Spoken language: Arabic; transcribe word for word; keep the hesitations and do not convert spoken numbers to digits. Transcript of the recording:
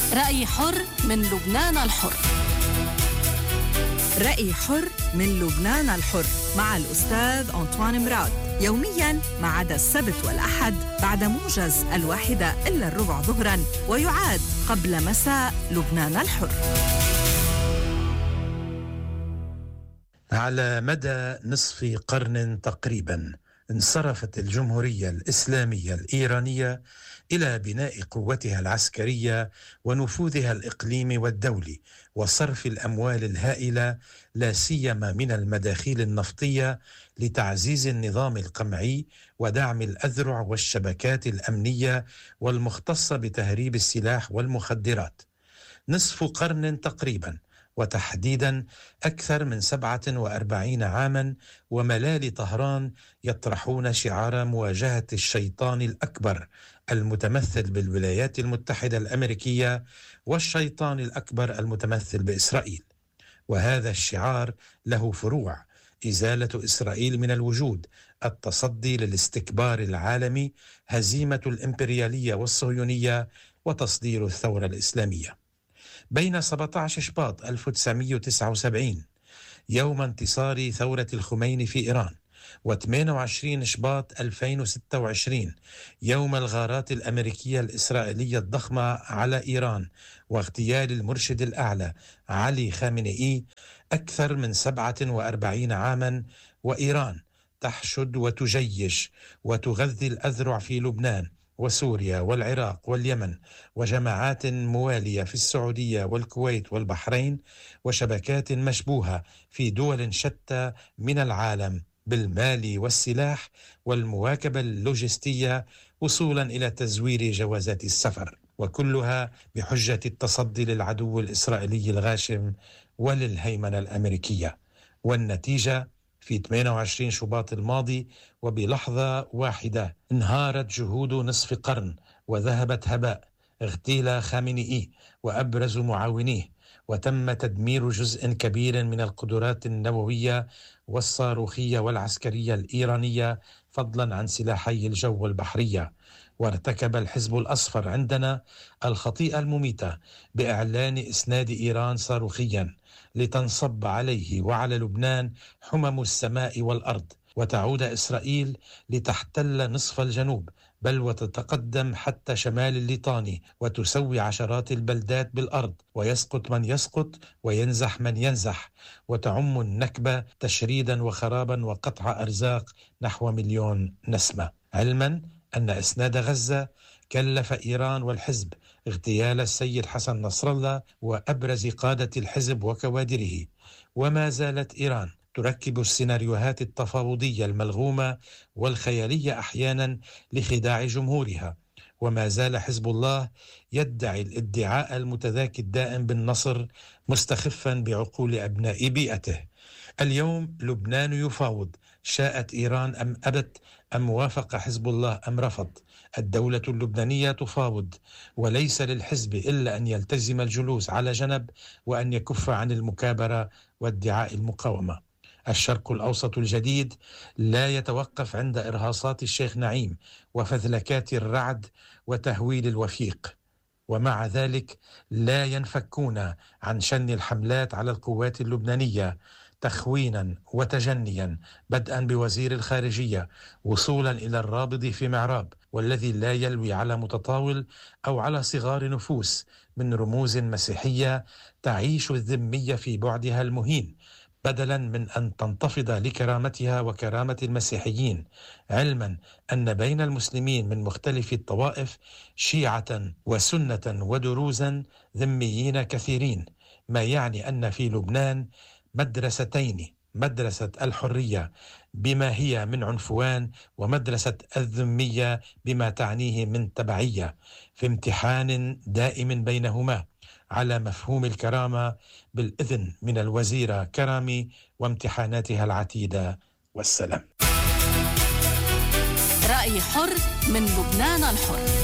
رأي حر من لبنان الحر. رأي حر من لبنان الحر مع الأستاذ أنطوان مراد، يومياً ما عدا السبت والأحد بعد موجز الواحدة إلا الربع ظهراً، ويعاد قبل مساء لبنان الحر. على مدى نصف قرن تقريباً انصرفت الجمهورية الإسلامية الإيرانية إلى بناء قوتها العسكرية ونفوذها الإقليمي والدولي وصرف الأموال الهائلة لا سيما من المداخيل النفطية لتعزيز النظام القمعي ودعم الأذرع والشبكات الأمنية والمختصة بتهريب السلاح والمخدرات. نصف قرن تقريباً، وتحديدا أكثر من سبعة وأربعين عاما، وملال طهران يطرحون شعار مواجهة الشيطان الأكبر المتمثل بالولايات المتحدة الأمريكية والشيطان الأكبر المتمثل بإسرائيل. وهذا الشعار له فروع: إزالة إسرائيل من الوجود، التصدي للاستكبار العالمي، هزيمة الإمبريالية والصهيونية، وتصدير الثورة الإسلامية. بين سبعة عشر شباط ألف وتسعمئة وتسعة وسبعين يوم انتصار ثورة الخميني في إيران، وثمانية وعشرين شباط ألفين وستة وعشرين يوم الغارات الأمريكية الإسرائيلية الضخمة على إيران واغتيال المرشد الأعلى علي خامنئي، أكثر من سبعة وأربعين عاما وإيران تحشد وتجيش وتغذي الأذرع في لبنان وسوريا والعراق واليمن، وجماعات موالية في السعودية والكويت والبحرين، وشبكات مشبوهة في دول شتى من العالم بالمال والسلاح والمواكبة اللوجستية وصولا إلى تزوير جوازات السفر، وكلها بحجة التصدي للعدو الإسرائيلي الغاشم وللهيمنة الأمريكية. والنتيجة في ثمانية وعشرين شباط الماضي وبلحظة واحدة انهارت جهود نصف قرن وذهبت هباء. اغتيل خامنئي وأبرز معاونيه، وتم تدمير جزء كبير من القدرات النووية والصاروخية والعسكرية الإيرانية، فضلا عن سلاحي الجو والبحرية. وارتكب الحزب الأصفر عندنا الخطيئة المميتة بإعلان إسناد إيران صاروخيا لتنصب عليه وعلى لبنان حمم السماء والأرض، وتعود إسرائيل لتحتل نصف الجنوب، بل وتتقدم حتى شمال الليطاني وتسوي عشرات البلدات بالأرض، ويسقط من يسقط وينزح من ينزح، وتعم النكبة تشريدا وخرابا وقطع أرزاق نحو مليون نسمة. علما أن إسناد غزة كلف إيران والحزب اغتيال السيد حسن نصر الله وأبرز قادة الحزب وكوادره. وما زالت إيران تركب السيناريوهات التفاوضية الملغومة والخيالية أحيانا لخداع جمهورها. وما زال حزب الله يدعي الادعاء المتذاكي الدائم بالنصر، مستخفا بعقول أبناء بيئته. اليوم لبنان يفاوض، شاءت إيران أم أبت، أم وافق حزب الله أم رفض. الدولة اللبنانية تفاوض، وليس للحزب إلا أن يلتزم الجلوس على جنب وأن يكف عن المكابرة وادعاء المقاومة. الشرق الأوسط الجديد لا يتوقف عند إرهاصات الشيخ نعيم وفذلكات الرعد وتهويل الوفيق، ومع ذلك لا ينفكون عن شن الحملات على القوات اللبنانية تخوينا وتجنيا، بدءا بوزير الخارجية وصولا إلى الرابض في معراب، والذي لا يلوي على متطاول أو على صغار نفوس من رموز مسيحية تعيش الذمية في بعدها المهين، بدلا من أن تنتفض لكرامتها وكرامة المسيحيين، علما أن بين المسلمين من مختلف الطوائف شيعة وسنة ودروزا ذميين كثيرين، ما يعني أن في لبنان مدرستين: مدرسة الحرية بما هي من عنفوان، ومدرسة الذمية بما تعنيه من تبعية، في امتحان دائم بينهما على مفهوم الكرامة بالإذن من الوزيرة كرامي وامتحاناتها العتيدة. والسلام. رأي حر من لبنان الحر.